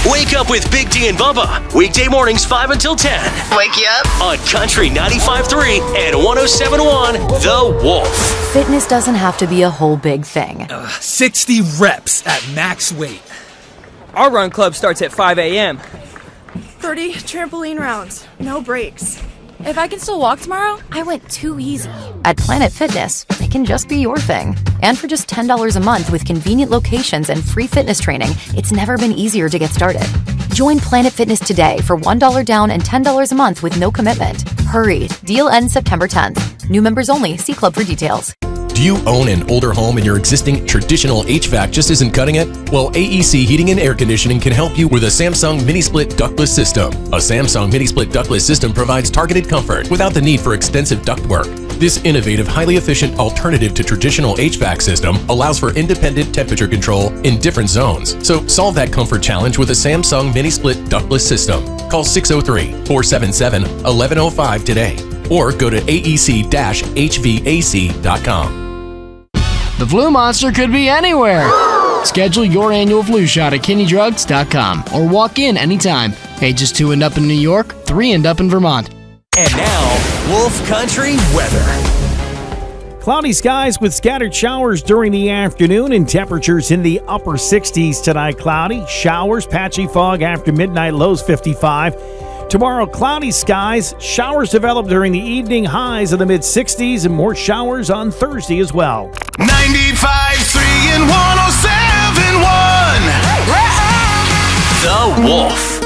Wake up with Big D and Bubba. Weekday mornings 5 until 10. Wake you up. On Country 95.3 and 107.1 The Wolf. Fitness doesn't have to be a whole big thing. 60 reps at max weight. Our run club starts at 5 a.m. 30 trampoline rounds. No breaks. If I can still walk tomorrow, I went too easy. At Planet Fitness, it can just be your thing. And for just $10 a month with convenient locations and free fitness training, it's never been easier to get started. Join Planet Fitness today for $1 down and $10 a month with no commitment. Hurry, deal ends September 10th. New members only. See club for details. Do you own an older home and your existing traditional HVAC just isn't cutting it? Well, AEC Heating and Air Conditioning can help you with a Samsung Mini-Split Ductless System. A Samsung Mini-Split Ductless System provides targeted comfort without the need for extensive ductwork. This innovative, highly efficient alternative to traditional HVAC system allows for independent temperature control in different zones. So solve that comfort challenge with a Samsung Mini-Split Ductless System. Call 603-477-1105 today or go to aec-hvac.com. The flu monster could be anywhere. Schedule your annual flu shot at KidneyDrugs.com or walk in anytime. Ages 2 and up in New York, 3 and up in Vermont. And now, Wolf Country weather. Cloudy skies with scattered showers during the afternoon and temperatures in the upper 60s tonight. Cloudy, showers, patchy fog after midnight, lows 55. Tomorrow, cloudy skies, showers develop during the evening, highs in the mid-60s, and more showers on Thursday as well. 95.3 and 107.1 The Wolf.